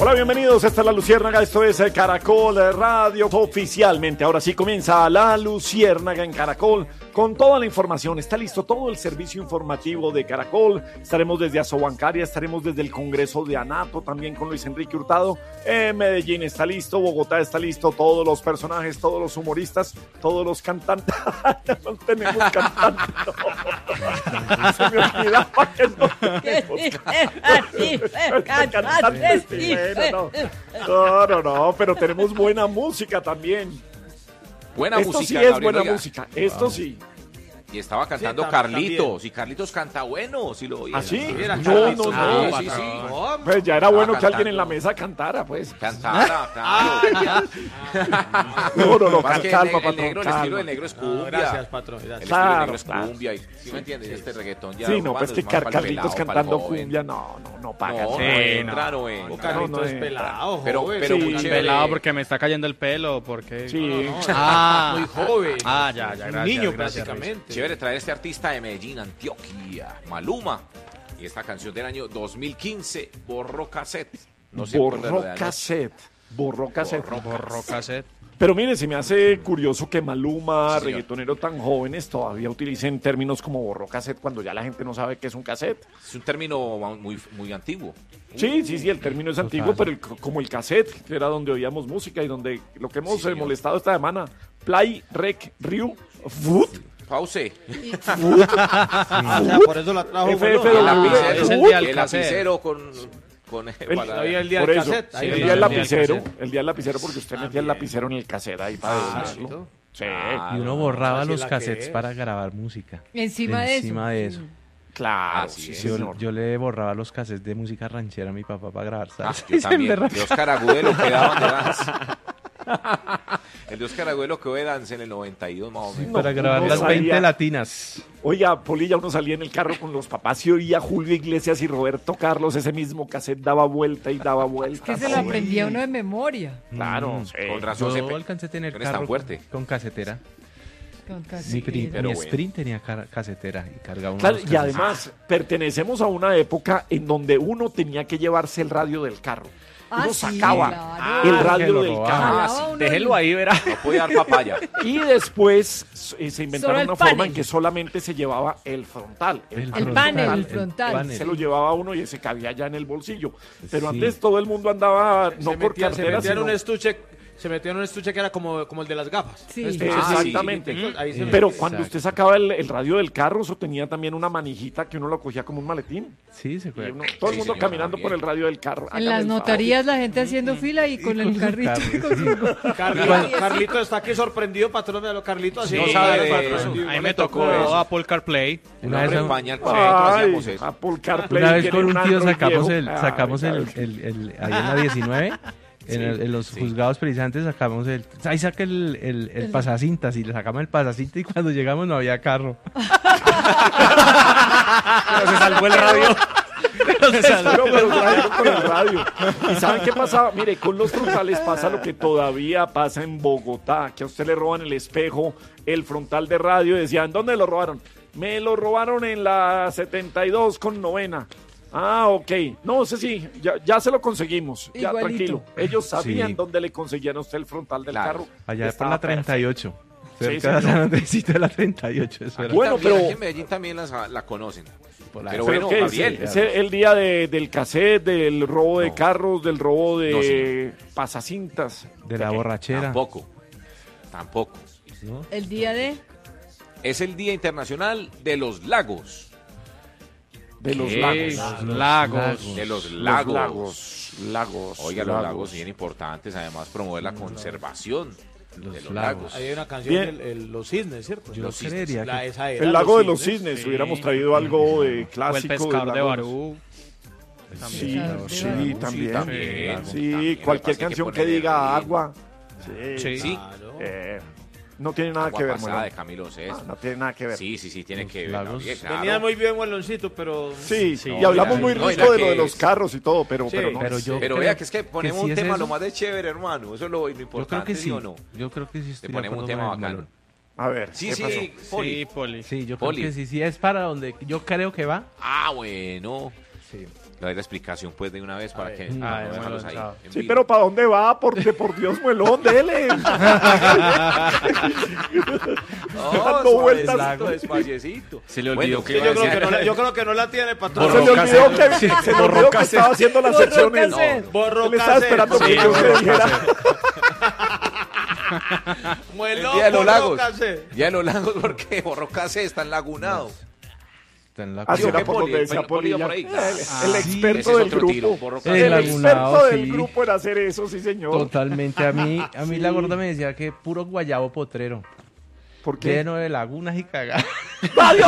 Hola, bienvenidos, esta es La Luciérnaga, esto es Caracol Radio, oficialmente, ahora sí comienza La Luciérnaga en Caracol, con toda la información, está listo todo el servicio informativo de Caracol, estaremos desde Asobancaria, estaremos desde el Congreso de Anato, también con Luis Enrique Hurtado, Medellín está listo, Bogotá está listo, todos los personajes, todos los humoristas, todos los cantantes, no tenemos cantantes, no. Se me olvidaba que no tenemos cantantes. No, pero tenemos buena música también. Buena esto música. Sí es Gabriel, buena oiga. música, esto sí. Y estaba cantando Carlitos, y Carlitos canta bueno, si lo oía. ¿Ah, sí? No, No. sí. Pues ya era bueno que cantando. alguien en la mesa cantara, pues. Cantara, claro. No, Más que calma, el patrón, negro, el calma. estilo del negro es cumbia. Gracias, patrón. El Gracias. estilo del negro es Claro, cumbia. Y, ¿sí me entiendes? Este reggaetón ya. Sí, no, urbano pues que es más pa'l Carlitos pelado, pa'l cantando joven. cumbia, no paga. No, Sí, entra, no entra. Carlitos no es entra. pelado, Pero joven. sí, muy chévere. Pelado porque me está cayendo el pelo, porque... Sí. Muy joven. Ya, gracias. Niño, gracias, prácticamente. Chévere traer este artista de Medellín, Antioquia, Maluma. Y esta canción del año 2015, Borró Cassette. No sé Borró cassette. Borró cassette. Pero mire, se me hace curioso que Maluma, Sí, señor. reggaetonero tan jóvenes, todavía utilicen términos como borró cassette cuando ya la gente no sabe qué es un cassette. Es un término muy antiguo. Sí, el término es antiguo, pero como el cassette, que era donde oíamos música y donde lo que hemos Sí, señor. molestado esta semana, play, rec, riu, food, Pause. O sea, por eso la trajo. FF, bueno. El el lapicero, es el día del el cassette. lapicero con Hoy el día por del eso, cassette. el Ahí día el del día lapicero, el día del lapicero porque usted metía el bien. lapicero en el cassette ahí para sí. verlo. Sí, Y uno borraba así los la que cassettes es. para grabar música. Encima de eso. claro, Así sí, es. señor. Yo le borraba los cassettes de música ranchera a mi papá para grabar salsa. Yo Y se también. emberracaba. De Oscar Agudelo que daban de dance. El de Oscar Agudelo que de dance en el 92 más o menos. Para grabar uno las salía- 20 latinas. Oiga, Polilla, uno salía en el carro con los papás y oía a Julio Iglesias y Roberto Carlos, ese mismo cassette daba vuelta y daba vuelta. Que se lo aprendía uno de memoria. Claro, sí. Con razón Yo siempre. alcancé a tener no eres tan carro fuerte. con casetera. Con Mi, casi. pero mi bueno. Sprint tenía casetera y cargaba uno Claro, de los y cassettes. además pertenecemos a una época en donde uno tenía que llevarse el radio del carro. Uno Sí, sacaba claro. el que radio lo del robaba. carro. Daba uno Déjelo ahí, verá. No podía dar papaya. Y después se inventaron Solo el una forma panel. en que solamente se llevaba el frontal. El panel, el frontal. panel. Se lo llevaba uno y se cabía ya en el bolsillo. Pero Sí. antes todo el mundo andaba, no Se por metía cartera, en un sino... estuche. Se metió en un estuche que era como el de las gafas. Sí. Estuche, Exactamente. Ahí se Pero metía. cuando usted sacaba el radio del carro, eso tenía también una manijita que uno lo cogía como un maletín. Sí, se Y fue. uno- todo el Sí, mundo señor, caminando también. por el radio del carro. En Hágame las el notarías la gente haciendo fila y con el carrito. Carlito está aquí sorprendido, patrón de Carlito. Así Sí, no sabe, sí. patrón. Ahí me tocó Apple CarPlay. Una vez, España el favor. cuento, Ay, hacíamos eso. Apple CarPlay una vez tiene con un tío Android sacamos viejo. ahí en la 19, en los sí. juzgados precisamente sacamos ahí saca el pasacintas y le sacamos el pasacintas y cuando llegamos no había carro. Pero se salvó el radio. Pero trajeron con el radio. ¿Y saben qué pasaba? Mire, con los frontales pasa lo que todavía pasa en Bogotá, que a usted le roban el espejo, el frontal de radio, y decían, ¿dónde lo robaron? Me lo robaron en la 72 con novena. Ah, ok. No sé si, ya se lo conseguimos. Ya, Igualito. tranquilo. Ellos sabían Sí. dónde le conseguían a usted el frontal del Claro. carro. Allá por Estaba la 38. Sí, Cerca de señor. San Andresito de la 38. Eso era. Bueno, También, pero- aquí en Medellín también la conocen. Por la- Pero ¿Pero bueno, qué es? Gabriel. ¿Es el día del cassette, del robo de No. carros, del robo de No, señor. pasacintas? de la borrachera. Tampoco. ¿no? El día de... Es el Día Internacional de los Lagos. De los ¿Qué? lagos. Los lagos. De los Los lagos. lagos. Oiga, los lagos bien importantes. Además, promover la conservación de los lagos. Ahí hay una canción, Bien. Los Cisnes, ¿cierto? Yo Los cisnes. creería La- que esa era, El lago de los Cisnes. cisnes. Sí. Hubiéramos traído algo de O el clásico. pescador del de lago. Barú. sí, Sí, Sí, también. también. Sí, También, cualquier hay que canción que ponerle diga ritmo. agua. Sí. Sí. Claro. No tiene nada Agua que ver, pasada Molón. de Camilo Sesto. No tiene nada que ver. Sí, tiene que ver. lagos. Gabriel, claro. Venía muy bien Mueloncito, pero... Sí, Sí. y hablamos muy No, rico era de lo que de los es- carros y todo, pero, Sí, pero no. pero yo Pero creo vea que es que ponemos sí un es tema eso. lo más de chévere, hermano. Eso es lo Yo creo importante, que ¿sí sí. o no? Yo creo que sí Le estoy de ponemos un acuerdo tema con el bacano. Malón. A ver, Sí, ¿qué sí, pasó? Poli. Sí, Poli. Sí, yo Poli. creo que sí es para donde yo creo que va. Ah, bueno. Sí. Le doy la explicación pues de una vez para que Ay, para no dejarlos bueno, ahí. chao. en Sí, vivo. pero ¿para dónde va? Por Dios, muelón, dele. dando vueltas. Suavecito, despaciecito. Se le olvidó Bueno, que Sí, iba a decir- yo creo que no la tiene, Se patrón. le olvidó que estaba haciendo las Borró secciones. cassette. Borró Él estaba cassette. esperando Sí, que usted borró dijera. Muelón, El día de los borró lagos. cassette. Día de los lagos porque Borrocase está enlagunado. Está en la Así Digo, era ¿qué por donde poli? decía Poli iba Polilla. por ahí. El Ese experto es del otro tiro, grupo. Borrocase. El Lagunado, experto del sí. grupo en hacer eso, sí, señor. Totalmente. A mí la gorda me decía que puro guayabo potrero. ¿Por qué? Lleno de lagunas y cagadas.